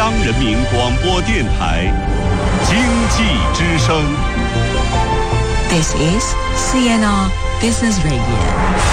央人民广播电台经济之声。 This is CNR Business Radio。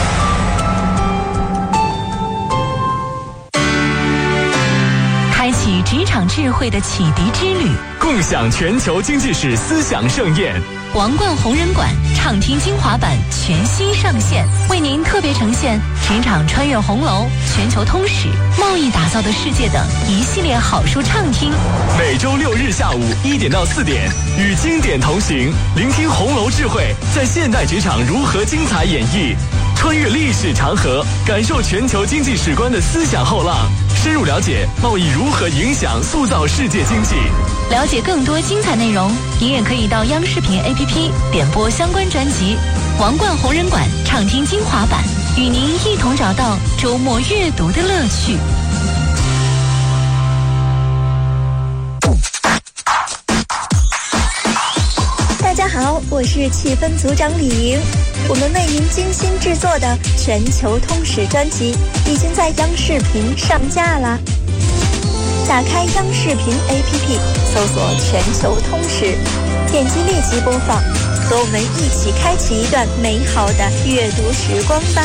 开启职场智慧的启迪之旅， 共享全球经济史思想盛宴。 王冠红人馆畅听精华版全新上线，为您特别呈现职场穿越红楼、全球通史、贸易打造的世界等一系列好书畅听。 每周6日下午1点到4点，与经典同行，聆听红楼智慧在现代职场如何精彩演绎，穿越历史长河，感受全球经济史观的思想后浪，深入了解贸易如何影响塑造世界经济。 了解更多精彩内容，您也可以到央视频 APP 点播相关专辑《王冠红人馆畅听精华版》，与您一同找到周末阅读的乐趣。 大家好，我是气氛组长李莹。我们为您精心制作的全球通史专辑已经在央视频上架了。打开央视频 APP， 搜索全球通史，点击立即播放，和我们一起开启一段美好的阅读时光吧。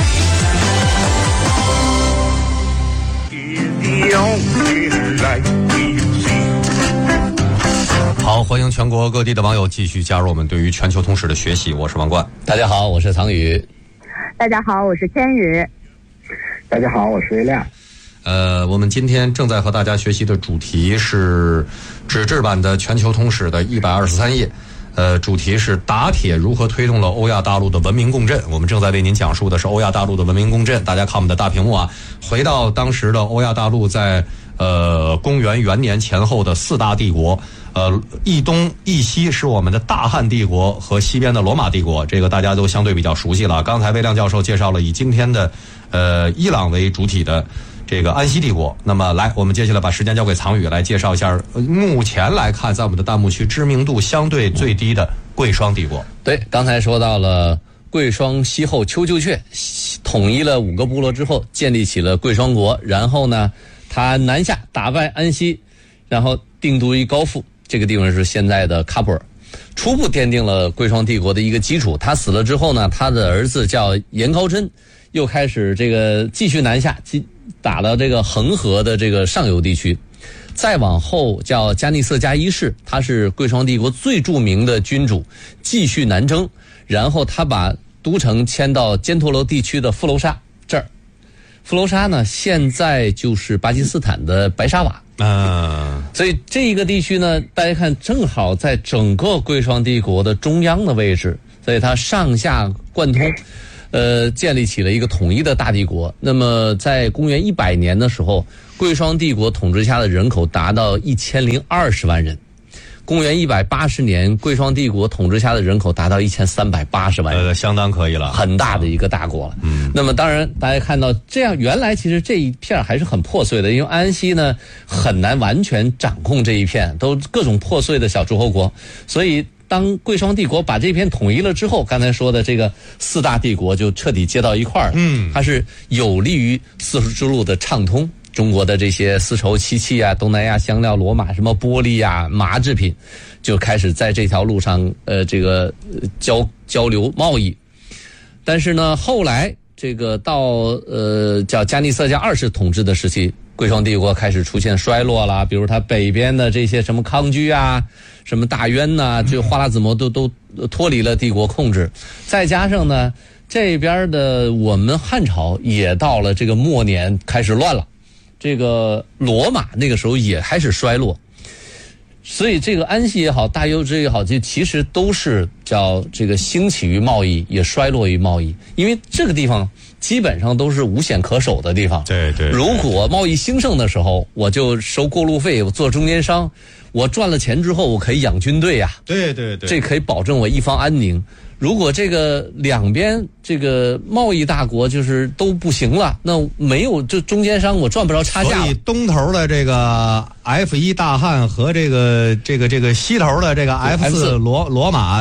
好，欢迎全国各地的网友继续加入我们对于全球通史的学习。我是王冠。 大家好，我是唐宇。 大家好，我是千羽。 大家好，我是魏亮。 我们今天正在和大家学习的主题是纸质版的全球通史的123页。主题是打铁如何推动了欧亚大陆的文明共振。我们正在为您讲述的是欧亚大陆的文明共振。大家看我们的大屏幕啊，回到当时的欧亚大陆在公元元年前后的4大帝国。一东一西是我们的大汉帝国和西边的罗马帝国，这个大家都相对比较熟悉了。刚才魏亮教授介绍了以今天的伊朗为主体的这个安息帝国。那么来，我们接下来把时间交给藏宇来介绍一下目前来看在我们的弹幕区知名度相对最低的贵霜帝国。 对，刚才说到了贵霜西后丘就阙，统一了5个部落之后建立起了贵霜国，然后呢他南下打败安息，然后定都于高阜，这个地方是现在的喀布尔，初步奠定了贵霜帝国的一个基础。他死了之后呢，他的儿子叫颜高真，又开始这个继续南下，打到这个恒河的这个上游地区。再往后叫加尼色加一世，他是贵霜帝国最著名的君主，继续南征，然后他把都城迁到犍陀罗地区的富楼沙这儿。富楼沙呢，现在就是巴基斯坦的白沙瓦。所以这一个地区呢，大家看正好在整个贵霜帝国的中央的位置，所以它上下贯通，建立起了一个统一的大帝国。那么在公元100年的时候，贵霜帝国统治下的人口达到1020万人。公元180年，贵霜帝国统治下的人口达到1380万人， 相当可以了， 很大的一个大国了。那么当然，大家看到这样，原来其实这一片还是很破碎的，因为安息呢很难完全掌控这一片，都各种破碎的小诸侯国，所以当贵霜帝国把这片统一了之后，刚才说的这个4大帝国就彻底接到一块儿了。它是有利于丝绸之路的畅通。中国的这些丝绸、漆器啊，东南亚香料、罗马什么玻璃啊、麻制品，就开始在这条路上这个交流贸易。但是呢，后来这个到叫加尼色加2世统治的时期，贵霜帝国开始出现衰落了，比如它北边的这些什么康居啊、什么大渊呐、就花剌子模都脱离了帝国控制。再加上呢，这边的我们汉朝也到了这个末年开始乱了。这个罗马那个时候也开始衰落，所以这个安息也好，大优之也好，这其实都是叫这个兴起于贸易，也衰落于贸易，因为这个地方基本上都是无险可守的地方。 对对， 如果贸易兴盛的时候，我就收过路费，我做中间商，我赚了钱之后，我可以养军队呀。 对对对， 这可以保证我一方安宁。如果这个两边这个贸易大国就是都不行了，那没有这中间商我赚不着差价了。 所以东头的这个 F1 大汉和这个西头的这个 F4 罗马，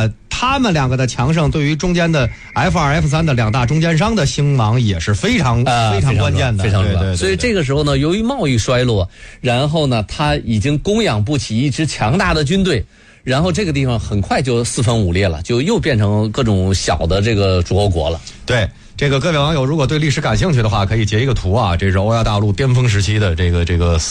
他们两个的强盛对于中间的 F2、F3 的两大中间商的兴亡也是非常关键的， 非常重要。 对。 所以这个时候呢，由于贸易衰落，然后呢，他已经供养不起一支强大的军队。然后这个地方很快就四分五裂了，就又变成各种小的这个诸侯国了。 对，这个各位网友如果对历史感兴趣的话，可以截一个图啊，这是欧亚大陆巅峰时期的这个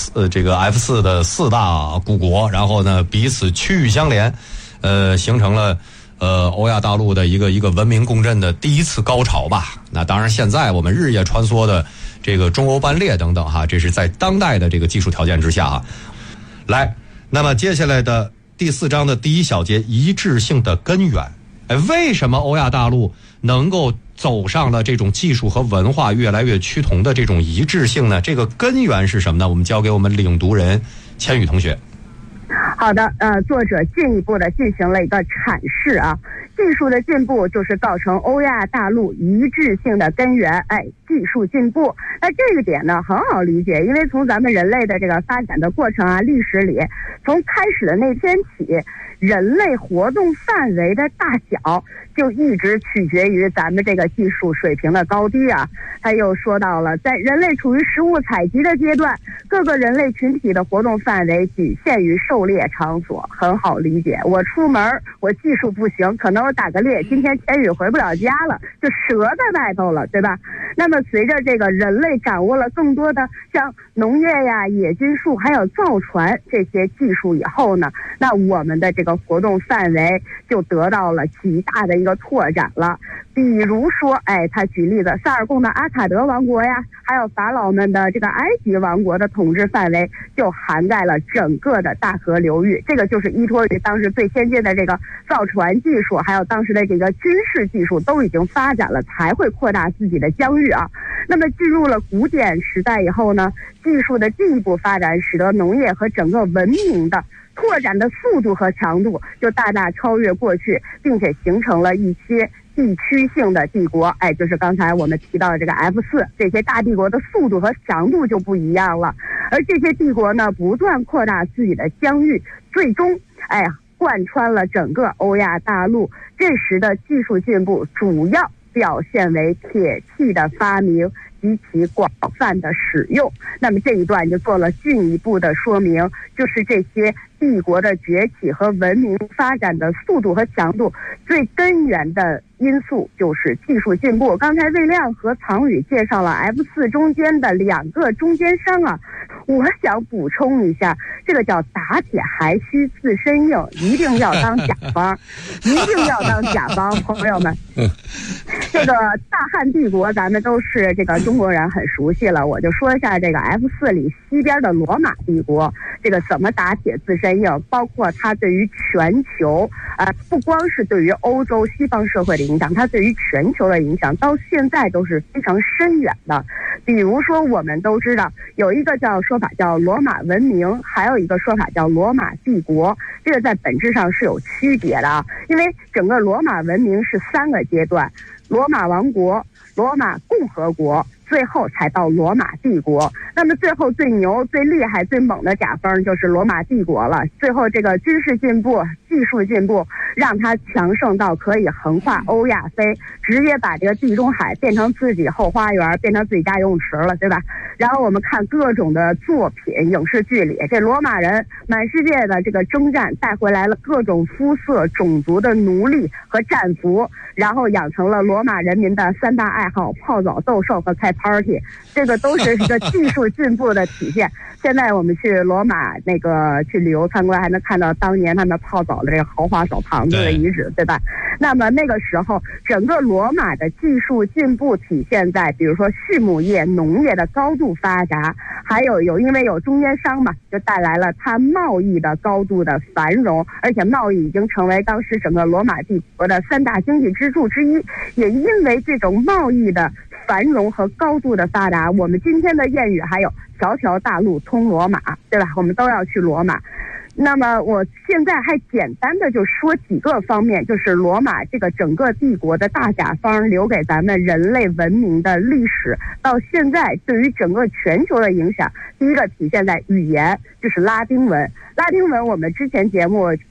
F4 的4大古国，然后呢彼此区域相连，形成了欧亚大陆的一个文明共振的第一次高潮吧。那当然现在我们日夜穿梭的这个中欧班列等等哈，这是在当代的这个技术条件之下啊。来，那么接下来的第4章的第1小节，一致性的根源。为什么欧亚大陆能够走上了这种技术和文化越来越趋同的这种一致性呢？这个根源是什么呢？我们交给我们领读人千羽同学。 好的，作者进一步的进行了一个阐释啊，技术的进步就是造成欧亚大陆一致性的根源，技术进步。那这个点呢很好理解，因为从咱们人类的这个发展的过程啊，历史里，从开始的那天起，人类活动范围的大小就一直取决于咱们这个技术水平的高低啊。他又说到了，在人类处于食物采集的阶段，各个人类群体的活动范围仅限于狩猎场所，很好理解。我出门，我技术不行，可能我打个猎，今天千羽回不了家了，就折在外头了，对吧？那么随着这个人类掌握了更多的像农业呀、冶金术还有造船这些技术以后呢，那我们的这个活动范围就得到了极大的一个拓展了。比如说，他举例子，萨尔贡的阿卡德王国呀，还有法老们的这个埃及王国的统治范围就涵盖了整个的大河流域。这个就是依托于当时最先进的这个造船技术，还有当时的这个军事技术都已经发展了，才会扩大自己的疆域啊。那么进入了古典时代以后呢，技术的进一步发展使得农业和整个文明的拓展的速度和强度就大大超越过去，并且形成了一些地区性的帝国，就是刚才我们提到的这个 F4， 这些大帝国的速度和强度就不一样了。而这些帝国呢，不断扩大自己的疆域，最终贯穿了整个欧亚大陆。这时的技术进步主要表现为铁器的发明及其广泛的使用。那么这一段就做了进一步的说明，就是这些帝国的崛起和文明发展的速度和强度最根源的因素就是技术进步。刚才魏亮和藏宇介绍了 F4 中间的2个中间商啊，我想补充一下，这个叫打铁还需自身硬，一定要当甲方，一定要当甲方，朋友们。这个大汉帝国咱们都是这个中国人很熟悉了，我就说一下这个 F4 里西边的罗马帝国，这个怎么打铁自身硬，包括它对于全球不光是对于欧洲西方社会的影响，它对于全球的影响到现在都是非常深远的。比如说我们都知道有一个说法叫罗马文明，还有一个说法叫罗马帝国，这个在本质上是有区别的啊。因为整个罗马文明是3个阶段，罗马王国、罗马共和国，最后才到罗马帝国。那么最后最牛、最厉害、最猛的甲方就是罗马帝国了。最后这个军事进步、技术进步，让它强盛到可以横跨欧亚非，直接把这个地中海变成自己后花园，变成自己家游泳池了，对吧？然后我们看各种的作品、影视剧里，这罗马人满世界的这个征战，带回来了各种肤色、种族的奴隶和战俘，然后养成了罗马人民的3大爱好：泡澡、斗兽和开 party。这个都是一个技术进步的体现。现在我们去罗马去旅游参观，还能看到当年他们泡澡的这个豪华澡堂子的遗址，对吧？那么那个时候，整个罗马的技术进步体现在，比如说畜牧业、农业的高度发达，还有因为有中间商嘛，就带来了它贸易的高度的繁荣，而且贸易已经成为当时整个罗马帝国的3大经济支柱之一。也因为这种贸易的繁荣和高度的发达，我们今天的谚语还有条条大路通罗马，对吧？我们都要去罗马。那么我现在还简单的就说几个方面，就是罗马这个整个帝国的大甲方留给咱们人类文明的历史到现在对于整个全球的影响。第一个体现在语言，就是拉丁文。拉丁文我们之前节目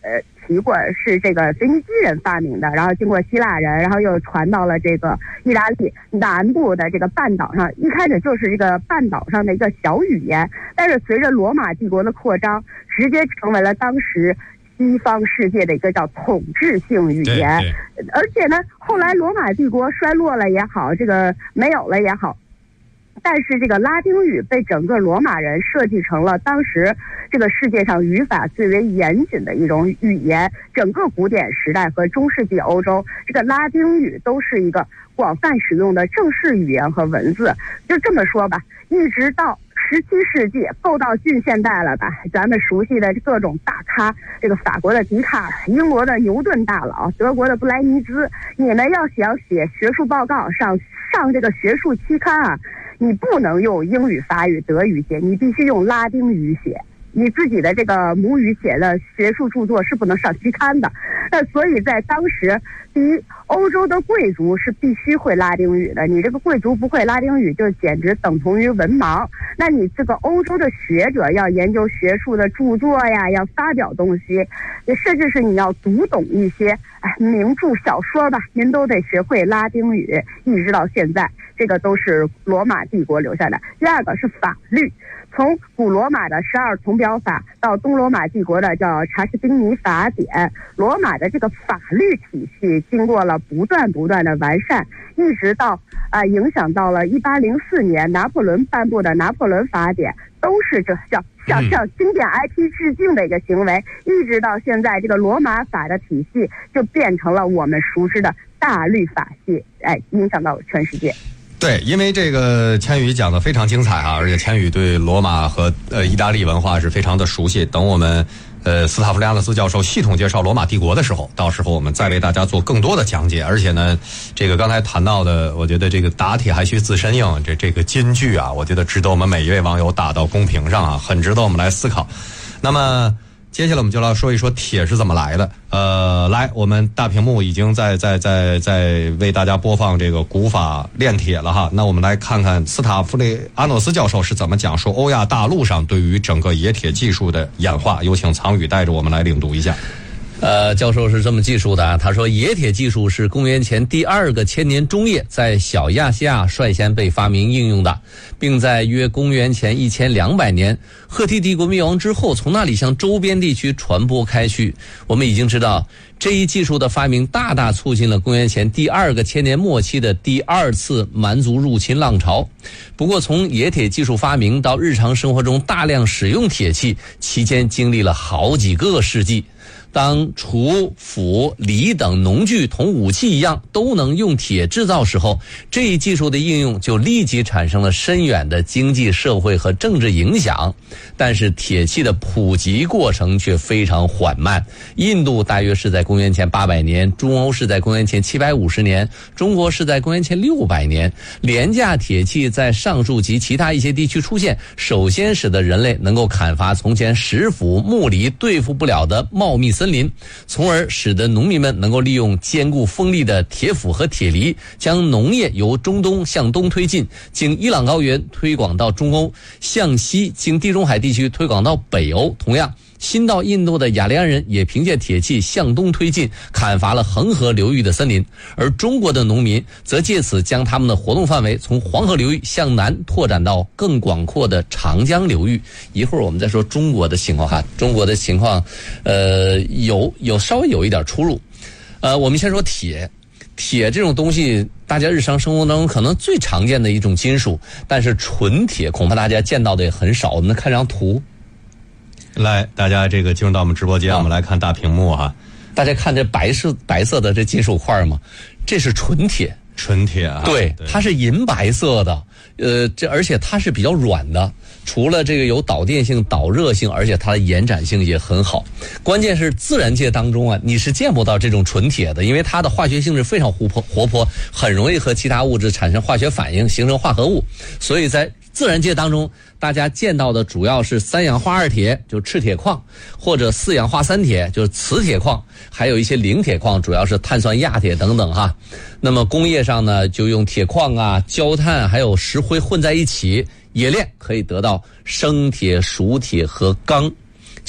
提过是这个腓尼基人发明的，然后经过希腊人，然后又传到了这个意大利南部的这个半岛上。一开始就是这个半岛上的一个小语言，但是随着罗马帝国的扩张，直接成为了当时西方世界的一个叫统治性语言。而且呢，后来罗马帝国衰落了也好，这个没有了也好，但是这个拉丁语被整个罗马人设计成了当时这个世界上语法最为严谨的一种语言。整个古典时代和中世纪欧洲，这个拉丁语都是一个广泛使用的正式语言和文字。就这么说吧，一直到17世纪够到近现代了吧，咱们熟悉的各种大咖，这个法国的笛卡尔，英国的牛顿大佬，德国的布莱尼兹，你们要想写学术报告，上这个学术期刊啊，你不能用英语、法语、德语写，你必须用拉丁语写。你自己的这个母语写的学术著作是不能上期刊的。所以在当时，第一，欧洲的贵族是必须会拉丁语的，你这个贵族不会拉丁语就简直等同于文盲。那你这个欧洲的学者要研究学术的著作呀，要发表东西，甚至是你要读懂一些名著小说吧，您都得学会拉丁语。一直到现在，这个都是罗马帝国留下的。第二个是法律，从古罗马的12铜表法到东罗马帝国的叫查士丁尼法典，罗马的这个法律体系经过了不断的完善，一直到影响到了1804年拿破仑颁布的拿破仑法典，都是这向经典 IP 致敬的一个行为。一直到现在，这个罗马法的体系就变成了我们熟知的大律法系，影响到全世界。 对，因为这个千羽讲的非常精彩啊，而且千羽对罗马和意大利文化是非常的熟悉。等我们斯塔夫利亚诺斯教授系统介绍罗马帝国的时候，到时候我们再为大家做更多的讲解。而且呢，这个刚才谈到的，我觉得这个打铁还需自身硬，这个金句啊，我觉得值得我们每一位网友打到公屏上啊，很值得我们来思考。那么接下来我们就来说一说铁是怎么来的。来，我们大屏幕已经在为大家播放这个古法炼铁了哈。那我们来看看斯塔夫利阿诺斯教授是怎么讲述欧亚大陆上对于整个冶铁技术的演化。有请苍宇带着我们来领读一下。 教授是这么记述的啊，他说冶铁技术是公元前第2个千年中叶在小亚细亚率先被发明应用的，并在约公元前1200年赫梯帝国灭亡之后，从那里向周边地区传播开去。我们已经知道，这一技术的发明大大促进了公元前第2个千年末期的第2次蛮族入侵浪潮。不过，从冶铁技术发明到日常生活中大量使用铁器，期间经历了好几个世纪。当锄、斧、犁等农具同武器一样都能用铁制造时候，这一技术的应用就立即产生了深远的经济社会和政治影响。但是铁器的普及过程却非常缓慢，印度大约是在公元前800年，中欧是在公元前750年，中国是在公元前600年。廉价铁器在上述及其他一些地区出现，首先使得人类能够砍伐从前石斧、木犁对付不了的茂密森林，从而使得农民们能够利用坚固锋利的铁斧和铁犁，将农业由中东向东推进，经伊朗高原推广到中欧，向西经地中海地区推广到北欧。同样，新到印度的雅利安人也凭借铁器向东推进，砍伐了恒河流域的森林，而中国的农民则借此将他们的活动范围从黄河流域向南拓展到更广阔的长江流域。一会儿我们再说中国的情况哈，中国的情况有稍微有一点出入。我们先说铁这种东西，大家日常生活当中可能最常见的一种金属，但是纯铁恐怕大家见到的也很少。我们看张图。 来，大家这个进入到我们直播间，我们来看大屏幕哈。 大家看这白色的这金属块吗？这是纯铁。 纯铁啊， 对，它是银白色的，而且它是比较软的，除了这个有导电性、导热性，而且它的延展性也很好。关键是自然界当中啊，你是见不到这种纯铁的，因为它的化学性质非常活泼，很容易和其他物质产生化学反应，形成化合物。所以在自然界当中，大家见到的主要是3氧化2铁，就是赤铁矿，或者4氧化3铁，就是磁铁矿，还有一些磷铁矿，主要是碳酸亚铁等等哈。那么工业上呢，就用铁矿啊、焦炭还有石灰混在一起冶炼，可以得到生铁、熟铁和钢。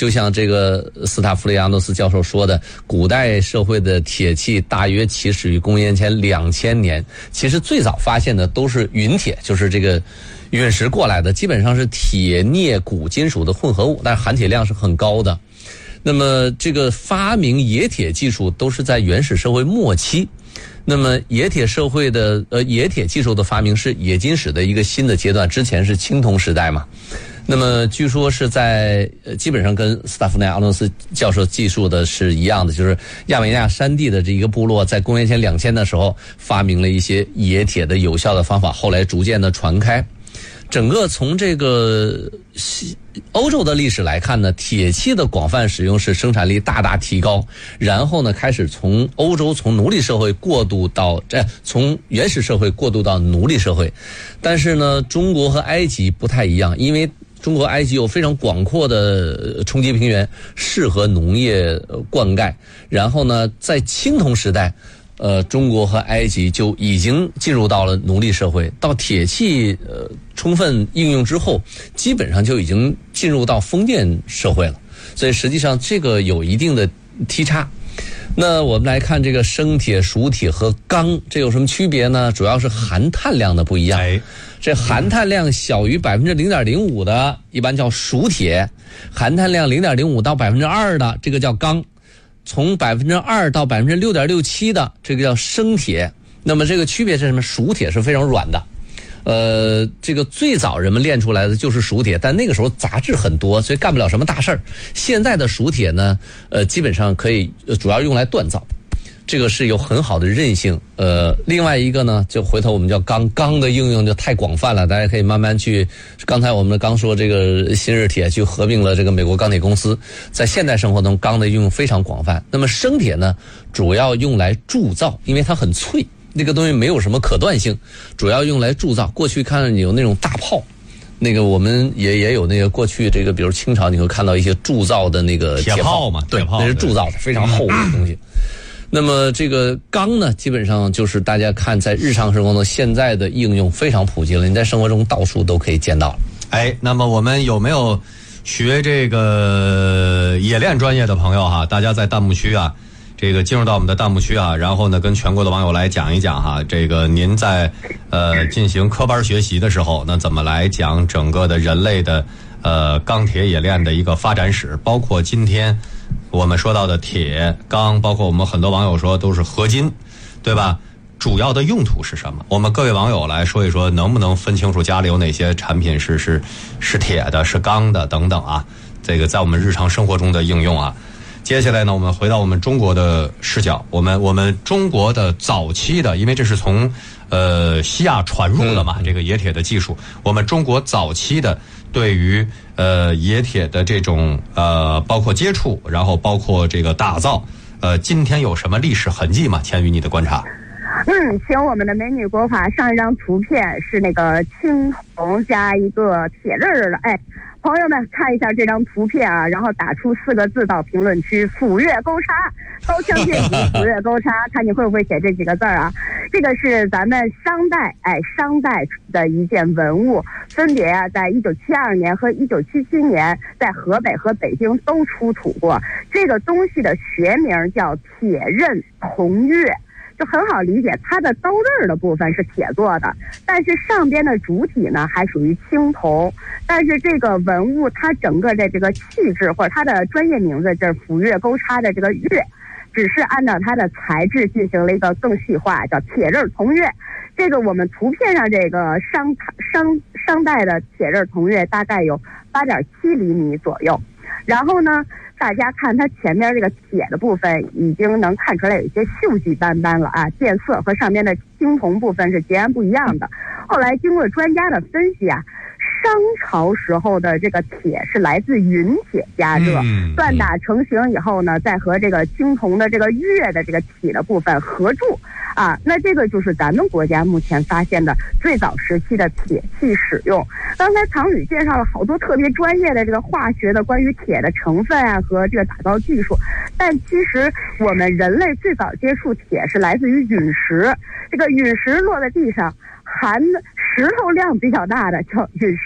就像这个斯塔夫利亚诺斯教授说的，古代社会的铁器大约起始于公元前2000年。其实最早发现的都是陨铁，就是这个陨石过来的，基本上是铁、镍、钴金属的混合物，但是含铁量是很高的。那么这个发明冶铁技术都是在原始社会末期。那么冶铁社会的冶铁技术的发明是冶金史的一个新的阶段，之前是青铜时代嘛。那么据说是在基本上跟斯塔夫内阿诺斯教授记述的是一样的，就是亚美尼亚山地的这一个部落在公元前2000的时候发明了一些冶铁的有效的方法，后来逐渐的传开。整个从这个欧洲的历史来看呢，铁器的广泛使用使生产力大大提高，然后呢开始从欧洲从奴隶社会过渡到从原始社会过渡到奴隶社会。但是呢，中国和埃及不太一样，因为中国埃及有非常广阔的冲积平原，适合农业灌溉。然后呢，在青铜时代中国和埃及就已经进入到了奴隶社会，到铁器充分应用之后，基本上就已经进入到封建社会了。所以实际上这个有一定的梯差。那我们来看这个生铁、熟铁和钢，这有什么区别呢？主要是含碳量的不一样。这含碳量小于 0.05% 的一般叫熟铁，含碳量 0.05 到 2% 的这个叫钢，从 2% 到 6.67% 的这个叫生铁。那么这个区别是什么？熟铁是非常软的，这个最早人们炼出来的就是熟铁，但那个时候杂质很多，所以干不了什么大事儿。现在的熟铁呢，基本上可以主要用来锻造，这个是有很好的韧性。另外一个呢，就回头我们叫钢的应用就太广泛了，大家可以慢慢去。刚才我们刚说这个新日铁去合并了这个美国钢铁公司，在现代生活中钢的应用非常广泛。那么生铁呢，主要用来铸造，因为它很脆。那个东西没有什么可断性，主要用来铸造。过去看有那种大炮，那个我们也有那个过去这个，比如清朝你会看到一些铸造的那个铁炮嘛，对，那是铸造的，非常厚的东西。那么这个钢呢，基本上就是大家看在日常生活中现在的应用非常普及了，你在生活中到处都可以见到。 那么我们有没有学这个冶炼专业的朋友哈？大家在弹幕区啊。这个进入到我们的弹幕区啊，然后呢，跟全国的网友来讲一讲哈，这个您在进行科班学习的时候，那怎么来讲整个的人类的钢铁冶炼的一个发展史，包括今天我们说到的铁、钢，包括我们很多网友说都是合金，对吧？主要的用途是什么？我们各位网友来说一说，能不能分清楚家里有哪些产品是铁的、是钢的等等啊？这个在我们日常生活中的应用啊。接下来呢，我们回到我们中国的视角，我们中国的早期的，因为这是从西亚传入的嘛，这个冶铁的技术，我们中国早期的对于冶铁的这种包括接触，然后包括这个打造，今天有什么历史痕迹吗？千羽，你的观察？ 请我们的美女国法上一张图片是那个青铜加一个铁刃的，朋友们看一下这张图片啊，然后打出4个字到评论区：斧钺钩叉，刀枪剑戟，斧钺钩叉，看你会不会写这几个字啊？这个是咱们商代的一件文物，分别啊在1972年和1977年在河北和北京都出土过。这个东西的学名叫铁刃铜钺。就很好理解，它的刀刃的部分是铁做的，但是上边的主体呢还属于青铜。但是这个文物它整个的这个气质或者它的专业名字就是斧钺钩叉的这个钺，只是按照它的材质进行了一个更细化，叫铁刃铜钺。这个我们图片上这个商代的铁刃铜钺大概有8.7厘米左右。然后呢，大家看它前面这个铁的部分已经能看出来有一些锈迹斑斑了啊，变色和上面的青铜部分是截然不一样的。后来经过专家的分析啊，商朝时候的这个铁是来自陨铁加热，锻打成型以后呢，再和这个青铜的这个钺的这个体的部分合铸啊，那这个就是咱们国家目前发现的最早时期的铁器使用。刚才唐宇介绍了好多特别专业的这个化学的关于铁的成分啊和这个打造技术，但其实我们人类最早接触铁是来自于陨石，这个陨石落在地上含石头量比较大的叫陨石，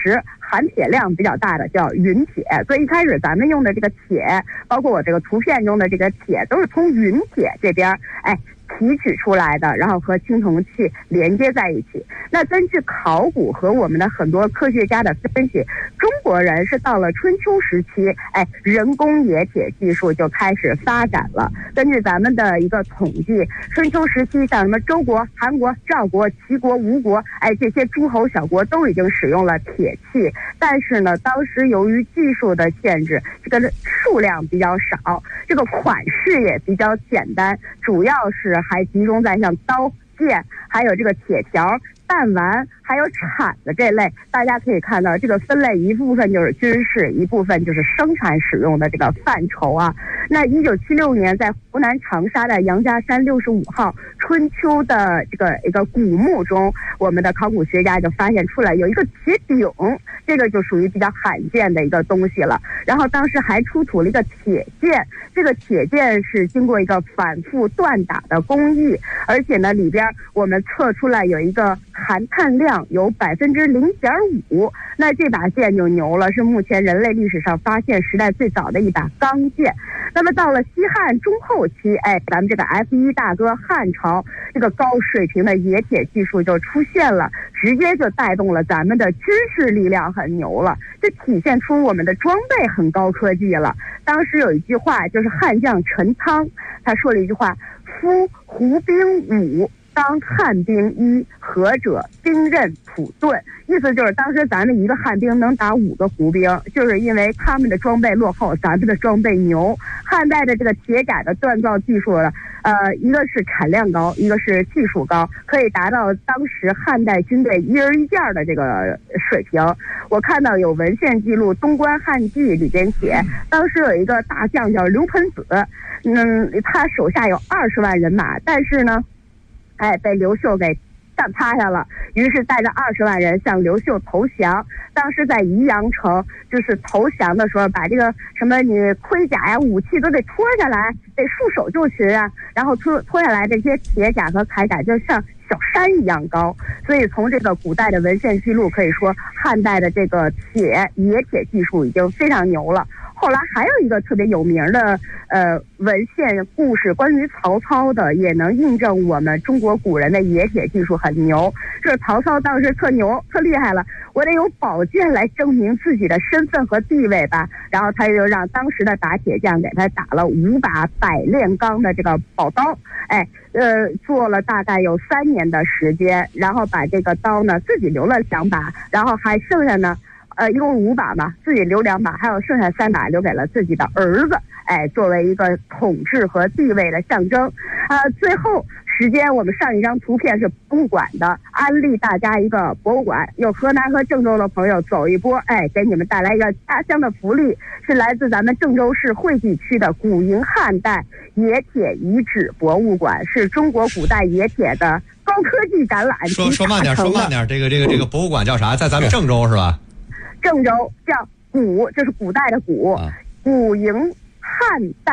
含铁量比较大的叫云铁，所以一开始咱们用的这个铁，包括我这个图片中的这个铁，都是从云铁这边提取出来的，然后和青铜器连接在一起。那根据考古和我们的很多科学家的分析，中国人是到了春秋时期，人工冶铁技术就开始发展了。根据咱们的一个统计，春秋时期像什么周国、韩国、赵国、齐国、吴国，这些诸侯小国都已经使用了铁器，但是呢，当时由于技术的限制，这个数量比较少，这个款式也比较简单，主要是还集中在像刀、剑，还有这个铁条、弹丸，还有铲子这类。大家可以看到，这个分类一部分就是军事，一部分就是生产使用的这个范畴啊。那1976年，在湖南长沙的杨家山65号春秋的这个一个古墓中，我们的考古学家就发现出来有一个铁鼎，这个就属于比较罕见的一个东西了。然后当时还出土了一个铁剑，这个铁剑是经过一个反复锻打的工艺，而且呢里边我们测出来有一个含碳量有0.5%，那这把剑就牛了，是目前人类历史上发现时代最早的一把钢剑。那么到了西汉中后期，咱们这个 F1大哥汉朝，这个高水平的冶铁技术就出现了，直接就带动了咱们的军事力量很牛了，这体现出我们的装备很高科技了。当时有一句话，就是汉将陈汤他说了一句话：夫胡兵5，当汉兵1，何者兵刃土盾。意思就是当时咱们一个汉兵能打5个胡兵，就是因为他们的装备落后，咱们的装备牛。汉代的这个铁甲的锻造技术呢，一个是产量高，一个是技术高，可以达到当时汉代军队1人1件的这个水平。我看到有文献记录《东关汉记》里边写，当时有一个大将叫刘盆子，他手下有20万人马，但是呢被刘秀给干趴下了，于是带着20万人向刘秀投降。当时在宜阳城，就是投降的时候，把这个什么你盔甲呀、武器都得脱下来，得束手就擒啊。然后脱下来这些铁甲和铠甲就像小山一样高。所以从这个古代的文献记录可以说，汉代的这个冶铁技术已经非常牛了。后来还有一个特别有名的文献故事，关于曹操的，也能印证我们中国古人的冶铁技术很牛。这曹操当时特牛特厉害了，我得有宝剑来证明自己的身份和地位吧。然后他就让当时的打铁匠给他打了5把百炼钢的这个宝刀，做了大概有3年的时间，然后把这个刀呢自己留了2把，然后还剩下呢一共5把嘛，自己留2把，还有剩下3把留给了自己的儿子，作为一个统治和地位的象征。最后时间我们上一张图片是博物馆的，安利大家一个博物馆，有河南和郑州的朋友走一波，给你们带来一个家乡的福利，是来自咱们郑州市惠济区的古营汉代冶铁遗址博物馆，是中国古代冶铁的高科技展览。 说慢点，这个博物馆叫啥？在咱们郑州是吧？ 郑州叫古，就是古代的古，古营汉代